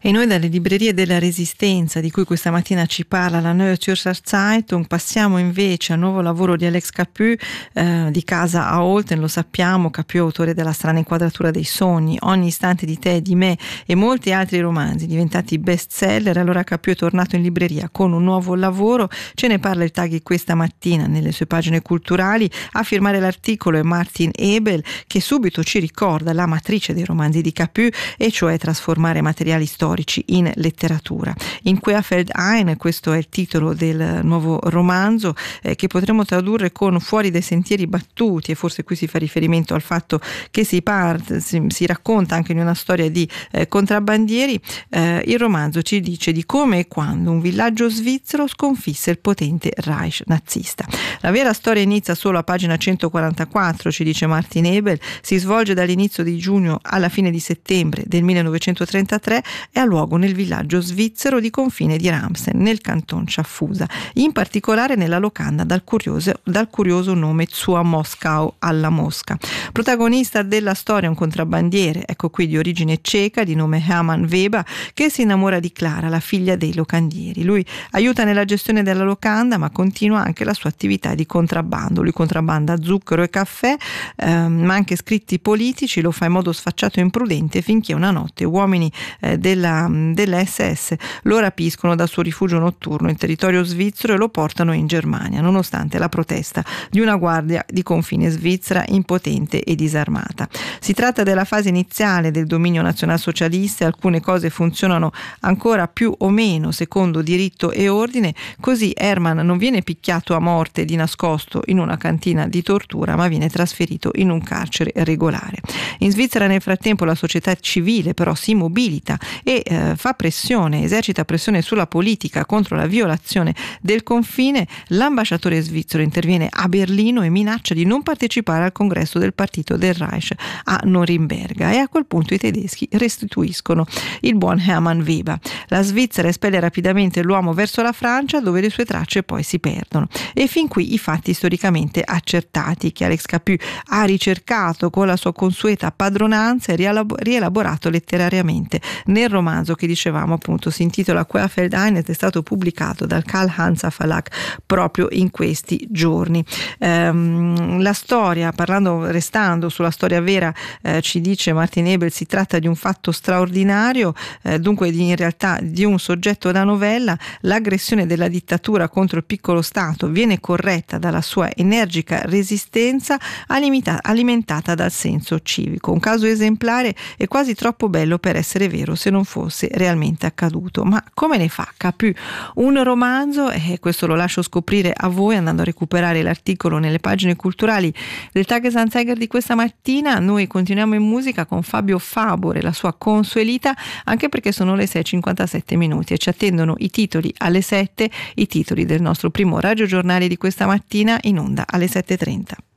E noi dalle librerie della Resistenza, di cui questa mattina ci parla la Neue Zürcher Zeitung, passiamo invece al nuovo lavoro di Alex Camus, di casa a Olten. Lo sappiamo, Camus, autore della Strana inquadratura dei sogni, Ogni istante di te e di me e molti altri romanzi diventati bestseller. Allora Camus è tornato in libreria con un nuovo lavoro, ce ne parla il Taghi questa mattina nelle sue pagine culturali. A firmare l'articolo è Martin Ebel, che subito ci ricorda la matrice dei romanzi di Camus, e cioè trasformare materiali storici in letteratura. In Querfeld ein, questo è il titolo del nuovo romanzo, che potremmo tradurre con Fuori dai sentieri battuti, e forse qui si fa riferimento al fatto che si racconta anche di una storia di contrabbandieri. Il romanzo ci dice di come e quando un villaggio svizzero sconfisse il potente Reich nazista. La vera storia inizia solo a pagina 144, ci dice Martin Ebel, si svolge dall'inizio di giugno alla fine di settembre del 1933 e ha luogo nel villaggio svizzero di confine di Ramsen, nel canton Schaffhausen, in particolare nella locanda dal curioso nome Zur Moskau, alla Mosca. Protagonista della storia un contrabbandiere, ecco qui di origine ceca, di nome Hermann Weber, che si innamora di Clara, la figlia dei locandieri. Lui aiuta nella gestione della locanda, ma continua anche la sua attività di contrabbando. Lui contrabbanda zucchero e caffè, ma anche scritti politici, lo fa in modo sfacciato e imprudente, finché una notte uomini della SS lo rapiscono dal suo rifugio notturno in territorio svizzero e lo portano in Germania, nonostante la protesta di una guardia di confine svizzera impotente e disarmata. Si tratta della fase iniziale del dominio nazionalsocialista, alcune cose funzionano ancora più o meno secondo diritto e ordine, così Hermann non viene picchiato a morte di nascosto in una cantina di tortura, ma viene trasferito in un carcere regolare. In Svizzera nel frattempo la società civile però si mobilita e esercita pressione sulla politica contro la violazione del confine. L'ambasciatore svizzero interviene a Berlino e minaccia di non partecipare al congresso del partito del Reich a Norimberga, e a quel punto i tedeschi restituiscono il buon Hermann Weber. La Svizzera espelle rapidamente l'uomo verso la Francia, dove le sue tracce poi si perdono. E fin qui i fatti storicamente accertati che Alex Camus ha ricercato con la sua consueta padronanza e rielaborato letterariamente nel romanzo che dicevamo appunto si intitola Querfeld ein ed è stato pubblicato dal Karl Hansa Verlag proprio in questi giorni. La storia, restando sulla storia vera, ci dice Martin Ebel, si tratta di un fatto straordinario, dunque in realtà di un soggetto da novella. L'aggressione della dittatura contro il piccolo Stato viene corretta dalla sua energica resistenza alimentata dal senso civico. Un caso esemplare e quasi troppo bello per essere vero se non fosse realmente accaduto. Ma come ne fa Camus un romanzo? E questo lo lascio scoprire a voi andando a recuperare l'articolo nelle pagine culturali del Tagesanzeiger di questa mattina. Noi continuiamo in musica con Fabio Fabore, la sua Consuelita, anche perché sono le 6:57 minuti e ci attendono i titoli alle 7, i titoli del nostro primo radiogiornale di questa mattina in onda alle 7:30.